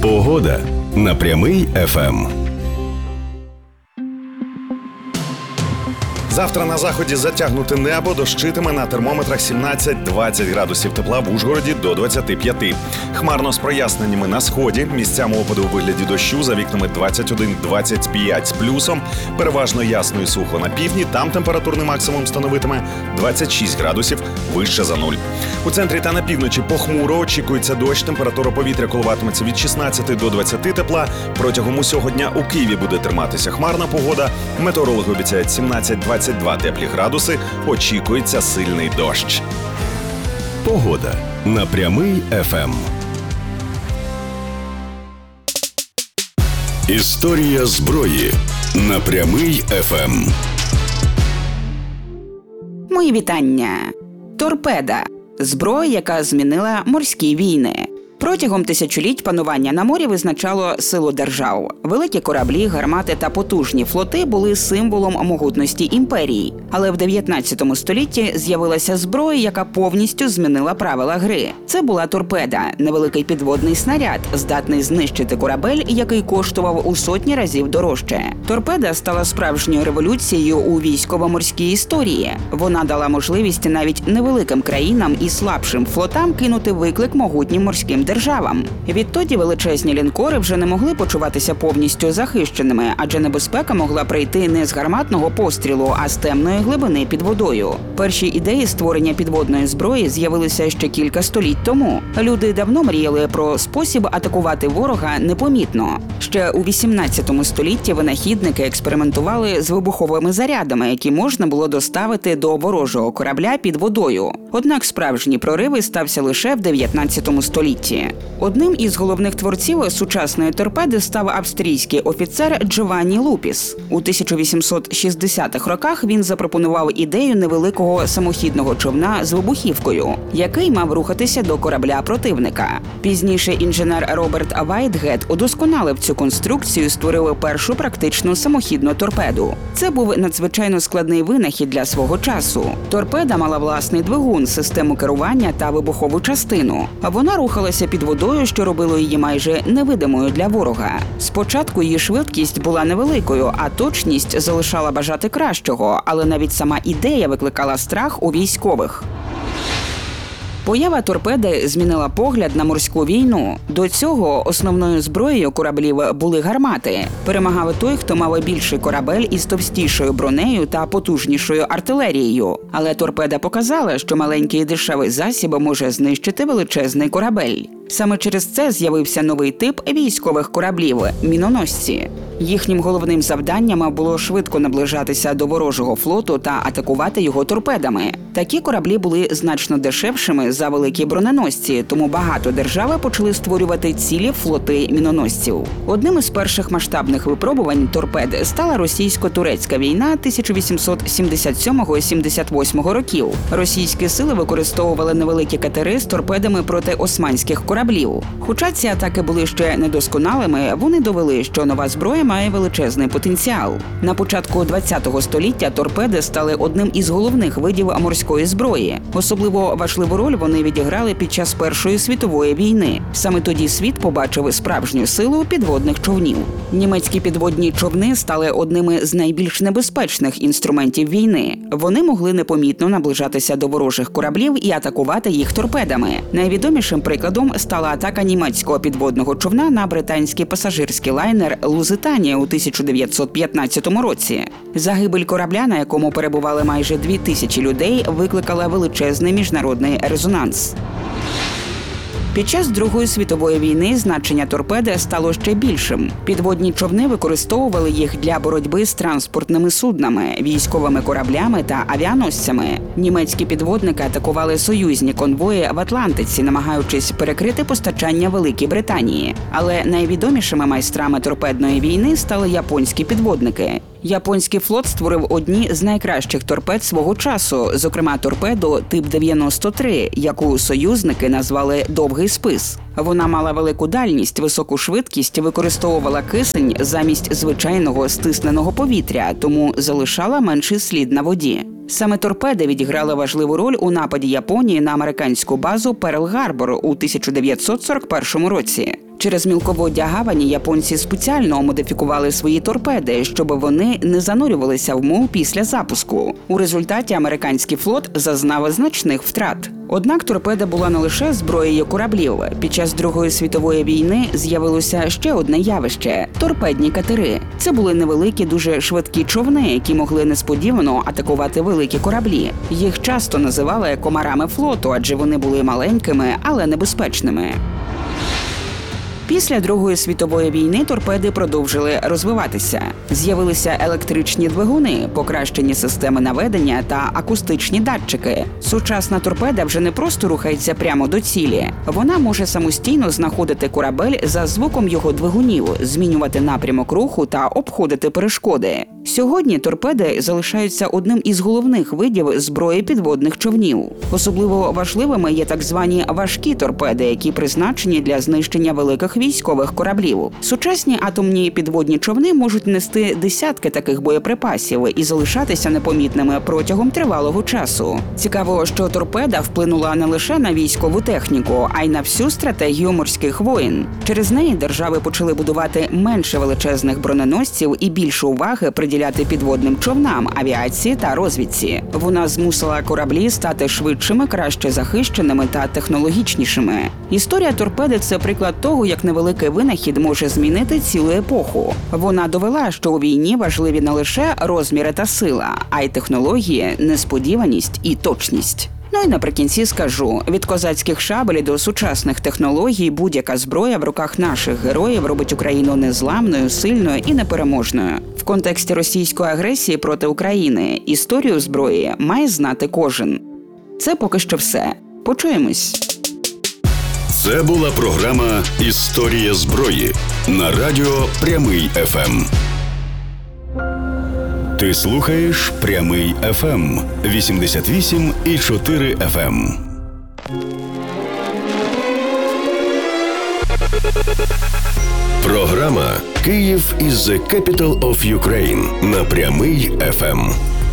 Погода на Прямий ФМ. Завтра на заході затягнуте небо, дощитиме, на термометрах 17-20 градусів тепла, в Ужгороді до 25. Хмарно з проясненнями на сході, місцями опади у вигляді дощу, за вікнами 21-25 з плюсом, переважно ясно і сухо на півдні, там температурний максимум становитиме 26 градусів вище за нуль. У центрі та на півночі похмуро, очікується дощ, температура повітря коливатиметься від 16 до 20 тепла. Протягом усього дня у Києві буде триматися хмарна погода, метеорологи обіцяють 17-22 теплі градуси, очікується сильний дощ. Погода на Прямий ФМ. Історія зброї на Прямий ФМ. Мої вітання. Торпеда – зброя, яка змінила морські війни. Протягом тисячоліть панування на морі визначало силу держав. Великі кораблі, гармати та потужні флоти були символом могутності імперії. Але в 19 столітті з'явилася зброя, яка повністю змінила правила гри. Це була торпеда – невеликий підводний снаряд, здатний знищити корабель, який коштував у сотні разів дорожче. Торпеда стала справжньою революцією у військово-морській історії. Вона дала можливість навіть невеликим країнам і слабшим флотам кинути виклик могутнім морським державам. Відтоді величезні лінкори вже не могли почуватися повністю захищеними, адже небезпека могла прийти не з гарматного пострілу, а з темної глибини під водою. Перші ідеї створення підводної зброї з'явилися ще кілька століть тому. Люди давно мріяли про спосіб атакувати ворога непомітно. Ще у 18 столітті винахідники експериментували з вибуховими зарядами, які можна було доставити до ворожого корабля під водою. Однак справжній прорив стався лише в 19 столітті. Одним із головних творців сучасної торпеди став австрійський офіцер Джованні Лупіс. У 1860-х роках він запропонував ідею невеликого самохідного човна з вибухівкою, який мав рухатися до корабля противника. Пізніше інженер Роберт Вайтгет удосконалив цю конструкцію і створив першу практичну самохідну торпеду. Це був надзвичайно складний винахід для свого часу. Торпеда мала власний двигун, систему керування та вибухову частину. Вона рухалася під водою, що робило її майже невидимою для ворога. Спочатку її швидкість була невеликою, а точність залишала бажати кращого, але навіть сама ідея викликала страх у військових. Поява торпеди змінила погляд на морську війну. До цього основною зброєю кораблів були гармати. Перемагав той, хто мав більший корабель із товстішою бронею та потужнішою артилерією. Але торпеда показала, що маленький і дешевий засіб може знищити величезний корабель. Саме через це з'явився новий тип військових кораблів – міноносці. Їхнім головним завданням було швидко наближатися до ворожого флоту та атакувати його торпедами. Такі кораблі були значно дешевшими за великі броненосці, тому багато держав почали створювати цілі флоти міноносців. Одним із перших масштабних випробувань торпед стала російсько-турецька війна 1877-78 років. Російські сили використовували невеликі катери з торпедами проти османських кораблів. Хоча ці атаки були ще недосконалими, вони довели, що нова зброя має величезний потенціал. На початку ХХ століття торпеди стали одним із головних видів морської зброї. Особливо важливу роль вони відіграли під час Першої світової війни. Саме тоді світ побачив справжню силу підводних човнів. Німецькі підводні човни стали одними з найбільш небезпечних інструментів війни. Вони могли непомітно наближатися до ворожих кораблів і атакувати їх торпедами. Найвідомішим прикладом стала атака німецького підводного човна на британський пасажирський лайнер «Лузитанія» у 1915 році. Загибель корабля, на якому перебували майже 2000 людей, викликала величезний міжнародний резонанс. Під час Другої світової війни значення торпеди стало ще більшим. Підводні човни використовували їх для боротьби з транспортними суднами, військовими кораблями та авіаносцями. Німецькі підводники атакували союзні конвої в Атлантиці, намагаючись перекрити постачання Великій Британії. Але найвідомішими майстрами торпедної війни стали японські підводники. Японський флот створив одні з найкращих торпед свого часу, зокрема торпеду тип 93, яку союзники назвали «довгий спис». Вона мала велику дальність, високу швидкість, використовувала кисень замість звичайного стисненого повітря, тому залишала менший слід на воді. Саме торпеди відіграли важливу роль у нападі Японії на американську базу Перл-Гарбор у 1941 році. Через мілководдя гавані японці спеціально модифікували свої торпеди, щоб вони не занурювалися в мул після запуску. У результаті американський флот зазнав значних втрат. Однак торпеда була не лише зброєю кораблів. Під час Другої світової війни з'явилося ще одне явище – торпедні катери. Це були невеликі, дуже швидкі човни, які могли несподівано атакувати великі кораблі. Їх часто називали комарами флоту, адже вони були маленькими, але небезпечними. Після Другої світової війни торпеди продовжили розвиватися. З'явилися електричні двигуни, покращені системи наведення та акустичні датчики. Сучасна торпеда вже не просто рухається прямо до цілі. Вона може самостійно знаходити корабель за звуком його двигунів, змінювати напрямок руху та обходити перешкоди. Сьогодні торпеди залишаються одним із головних видів зброї підводних човнів. Особливо важливими є так звані важкі торпеди, які призначені для знищення великих військових кораблів. Сучасні атомні підводні човни можуть нести десятки таких боєприпасів і залишатися непомітними протягом тривалого часу. Цікаво, що торпеда вплинула не лише на військову техніку, а й на всю стратегію морських воєн. Через неї держави почали будувати менше величезних броненосців і більше уваги приділяти підводним човнам, авіації та розвідці. Вона змусила кораблі стати швидшими, краще захищеними та технологічнішими. Історія торпеди – це приклад того, як невеликий винахід може змінити цілу епоху. Вона довела, що у війні важливі не лише розміри та сила, а й технології, несподіваність і точність. Ну і наприкінці скажу, від козацьких шабель до сучасних технологій будь-яка зброя в руках наших героїв робить Україну незламною, сильною і непереможною. В контексті російської агресії проти України історію зброї має знати кожен. Це поки що все. Почуємось. Це була програма «Історія зброї» на радіо «Прямий ФМ». Ти слухаєш «Прямий ФМ» 88,4 FM. Програма «Київ is the capital of Ukraine» на «Прямий ФМ».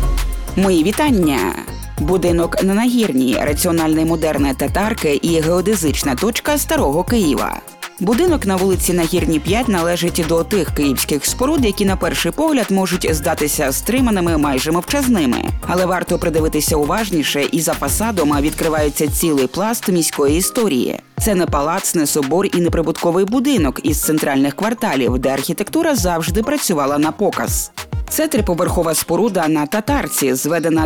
Мої вітання! Будинок на Нагірній, раціональне модерне татарки і геодезична точка Старого Києва. Будинок на вулиці Нагірній, 5 належить до тих київських споруд, які на перший погляд можуть здатися стриманими, майже мовчазними. Але варто придивитися уважніше, і за фасадом відкривається цілий пласт міської історії. Це не палац, не собор і не прибутковий будинок із центральних кварталів, де архітектура завжди працювала на показ. Це триповерхова споруда на Татарці, зведена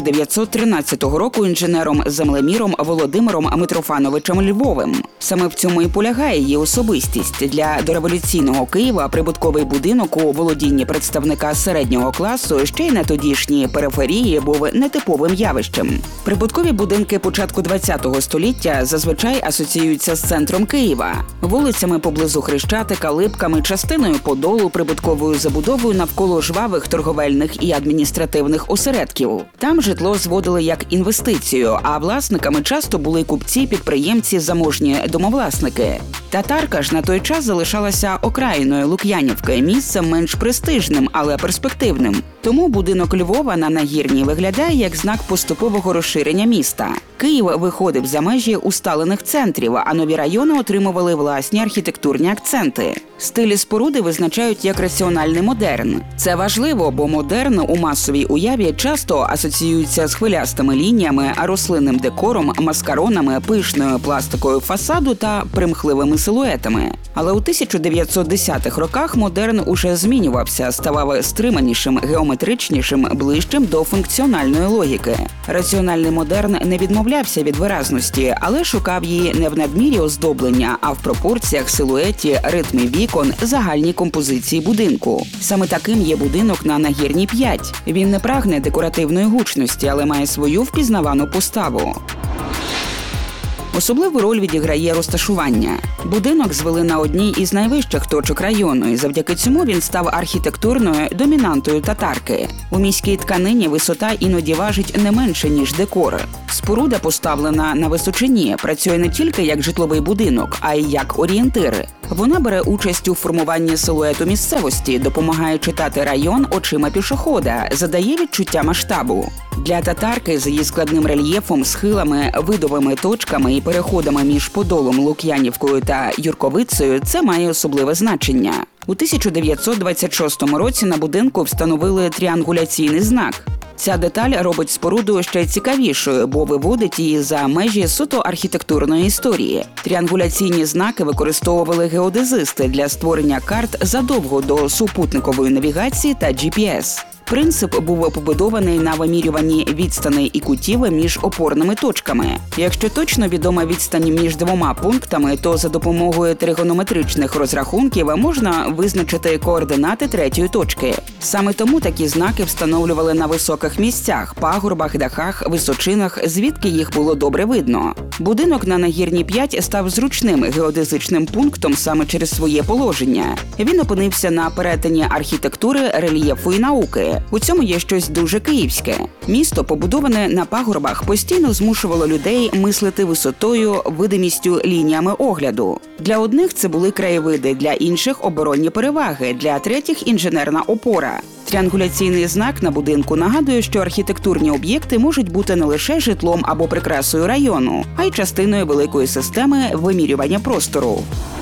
1913 року інженером-землеміром Володимиром Митрофановичем Львовим. Саме в цьому і полягає її особистість. Для дореволюційного Києва прибутковий будинок у володінні представника середнього класу ще й на тодішній периферії був нетиповим явищем. Прибуткові будинки початку ХХ століття зазвичай асоціюються з центром Києва. Вулицями поблизу Хрещатика, Липками, частиною Подолу, прибутковою забудовою навколо жвавих торговельних і адміністративних осередків. Там житло зводили як інвестицію, а власниками часто були купці, підприємці, заможні домовласники. Татарка ж на той час залишалася окраїною Лук'янівки, місцем менш престижним, але перспективним. Тому будинок Львова на Нагірній виглядає як знак поступового розширення міста. Київ виходив за межі усталених центрів, а нові райони отримували власні архітектурні акценти. Стилі споруди визначають як раціональний модерн. Це важливо, бо модерн у масовій уяві часто асоціюється з хвилястими лініями, рослинним декором, маскаронами, пишною пластикою фасаду та примхливими силуетами. Але у 1910-х роках модерн уже змінювався, ставав стриманішим, геометричнішим, ближчим до функціональної логіки. Раціональний модерн не відмовлявся від виразності, але шукав її не в надмірі оздоблення, а в пропорціях, силуеті, ритмі вікон, загальній композиції будинку. Саме таким є будинок на Нагірній, 5. Він не прагне декоративної гучності, але має свою впізнавану поставу. Особливу роль відіграє розташування. Будинок звели на одній із найвищих точок району, і завдяки цьому він став архітектурною домінантою Татарки. У міській тканині висота іноді важить не менше, ніж декор. Споруда, поставлена на височині, працює не тільки як житловий будинок, а й як орієнтир. Вона бере участь у формуванні силуету місцевості, допомагає читати район очима пішохода, задає відчуття масштабу. Для татарки з її складним рельєфом, схилами, видовими точками і переходами між Подолом, Лук'янівкою та Юрковицею це має особливе значення. У 1926 році на будинку встановили тріангуляційний знак. Ця деталь робить споруду ще цікавішою, бо виводить її за межі суто архітектурної історії. Тріангуляційні знаки використовували геодезисти для створення карт задовго до супутникової навігації та GPS. Принцип був побудований на вимірюванні відстаней і кутів між опорними точками. Якщо точно відома відстань між двома пунктами, то за допомогою тригонометричних розрахунків можна визначити координати третьої точки. Саме тому такі знаки встановлювали на високих місцях, пагорбах, дахах, височинах, звідки їх було добре видно. Будинок на Нагірній 5 став зручним геодезичним пунктом саме через своє положення. Він опинився на перетині архітектури, рельєфу і науки. У цьому є щось дуже київське. Місто, побудоване на пагорбах, постійно змушувало людей мислити висотою, видимістю, лініями огляду. Для одних це були краєвиди, для інших – оборонні переваги, для третіх – інженерна опора. Тріангуляційний знак на будинку нагадує, що архітектурні об'єкти можуть бути не лише житлом або прикрасою району, а й частиною великої системи вимірювання простору.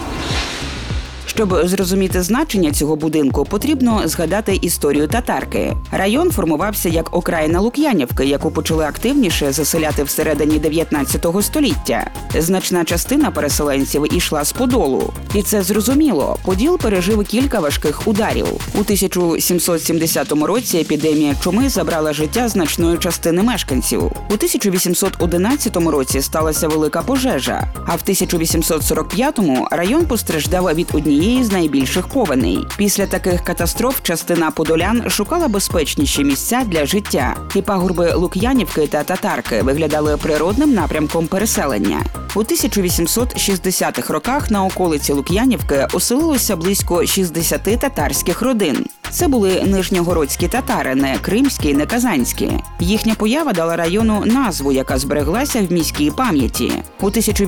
Щоб зрозуміти значення цього будинку, потрібно згадати історію татарки. Район формувався як окраїна Лук'янівки, яку почали активніше заселяти всередині 19 століття. Значна частина переселенців ішла з Подолу. І це зрозуміло. Поділ пережив кілька важких ударів. У 1770 році епідемія чуми забрала життя значної частини мешканців. У 1811 році сталася велика пожежа, а в 1845-му район постраждав від однієї з найбільших повеней. Після таких катастроф частина подолян шукала безпечніші місця для життя. І пагорби Лук'янівки та Татарки виглядали природним напрямком переселення. У 1860-х роках на околиці Лук'янівки оселилося близько 60 татарських родин. Це були нижньогородські татари, не кримські, не казанські. Їхня поява дала району назву, яка збереглася в міській пам'яті. У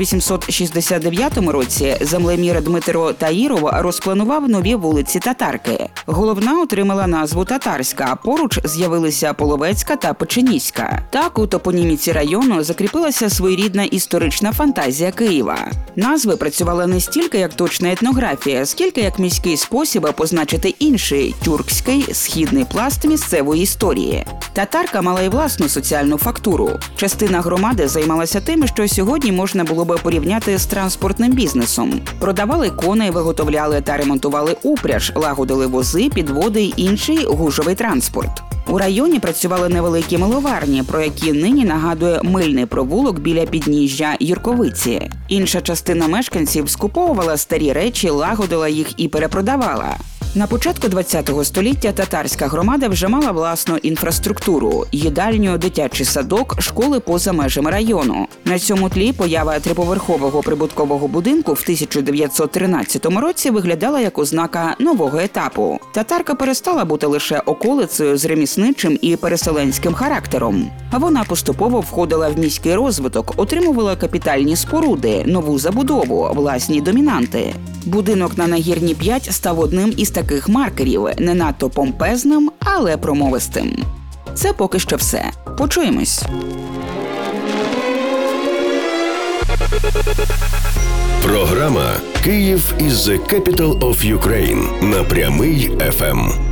1869 році землемір Дмитро Таїров розпланував нові вулиці Татарки. Головна отримала назву Татарська, а поруч з'явилися Половецька та Печеніська. Так у топоніміці району закріпилася своєрідна історична фантазія Києва. Назви працювали не стільки як точна етнографія, скільки як міський спосіб позначити інший тюркський східний пласт місцевої історії. Татарка мала й власну соціальну фактуру. Частина громади займалася тим, що сьогодні можна було би порівняти з транспортним бізнесом. Продавали коней, виготовляли та ремонтували упряж, лагодили вози, підводи й інший гужовий транспорт. У районі працювали невеликі миловарні, про які нині нагадує мильний провулок біля підніжжя Юрковиці. Інша частина мешканців скуповувала старі речі, лагодила їх і перепродавала. На початку ХХ століття татарська громада вже мала власну інфраструктуру – їдальню, дитячий садок, школи поза межами району. На цьому тлі поява триповерхового прибуткового будинку в 1913 році виглядала як ознака нового етапу. Татарка перестала бути лише околицею з ремісничим і переселенським характером. Вона поступово входила в міський розвиток, отримувала капітальні споруди, нову забудову, власні домінанти. Будинок на Нагірній 5 став одним із таких маркерів, не надто помпезним, але промовистим. Це поки що все. Почуємось. Програма «Київ is the capital of Ukraine» на Прямий ФМ.